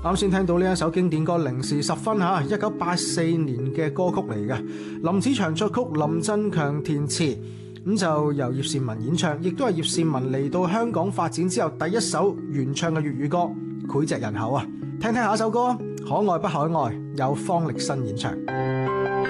啱先聽到呢一首經典歌《零時十分》1984年嘅歌曲嚟嘅，林子祥作曲，林振強填詞，咁就由葉倩文演唱，亦都係葉倩文嚟到香港發展之後第一首原唱嘅粵語歌，膾炙人口啊！聽聽下一首歌，可愛不可愛，有方力申演唱。